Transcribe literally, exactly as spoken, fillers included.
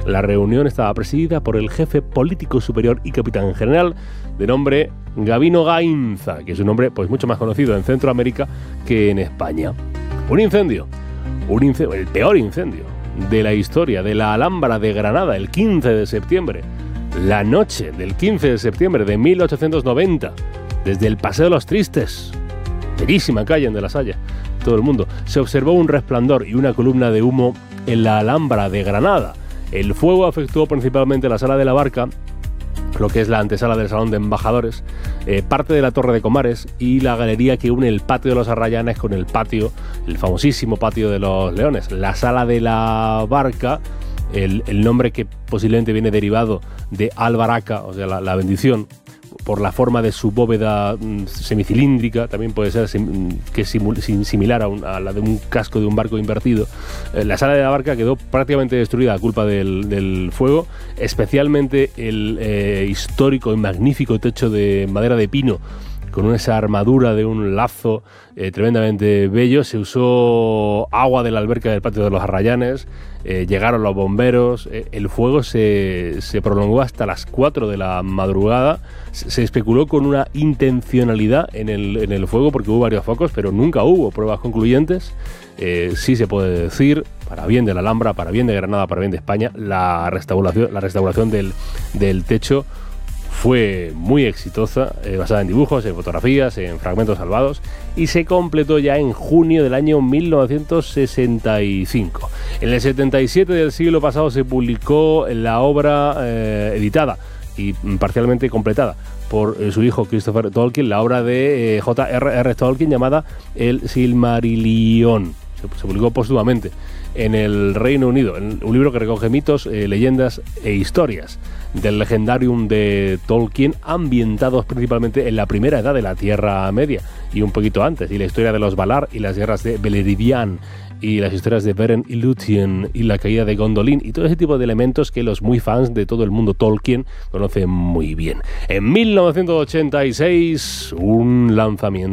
La reunión estaba presidida por el jefe político superior y capitán general de nombre Gabino Gainza, que es un nombre pues mucho más conocido en Centroamérica que en España. Un incendio, un incendio, el peor incendio de la historia de la Alhambra de Granada el quince de septiembre, la noche del quince de septiembre de mil ochocientos noventa, desde el Paseo de los Tristes, bellísima calle en De la Salle, todo el mundo, se observó un resplandor y una columna de humo en la Alhambra de Granada. El fuego afectó principalmente la Sala de la Barca, lo que es la antesala del Salón de Embajadores, eh, parte de la Torre de Comares y la galería que une el Patio de los Arrayanes con el patio, el famosísimo Patio de los Leones. La Sala de la Barca, el, el nombre que posiblemente viene derivado de Albaraka, o sea, la, la bendición, por la forma de su bóveda mm, semicilíndrica, también puede ser sim, que es simul, sim, similar a, un, a la de un casco de un barco invertido. Eh, la Sala de la Barca quedó prácticamente destruida a culpa del, del fuego, especialmente el eh, histórico y magnífico techo de madera de pino, con esa armadura de un lazo eh, tremendamente bello. Se usó agua de la alberca del Patio de los Arrayanes, eh, llegaron los bomberos, eh, el fuego se, se prolongó hasta las cuatro de la madrugada. Se, se especuló con una intencionalidad en el, en el fuego porque hubo varios focos, pero nunca hubo pruebas concluyentes. Eh, sí se puede decir, para bien de la Alhambra, para bien de Granada, para bien de España, la restauración, la restauración del, del techo fue muy exitosa, eh, basada en dibujos, en fotografías, en fragmentos salvados, y se completó ya en junio del año mil novecientos sesenta y cinco. En el setenta y siete del siglo pasado se publicó la obra eh, editada y parcialmente completada por eh, su hijo Christopher Tolkien, la obra de eh, J R R Tolkien llamada El Silmarillion. Se, se publicó póstumamente en el Reino Unido, un libro que recoge mitos, eh, leyendas e historias del legendarium de Tolkien, ambientados principalmente en la primera edad de la Tierra Media y un poquito antes, y la historia de los Valar y las guerras de Beleriand y las historias de Beren y Lúthien y la caída de Gondolin y todo ese tipo de elementos que los muy fans de todo el mundo Tolkien conocen muy bien. En mil novecientos ochenta y seis, un lanzamiento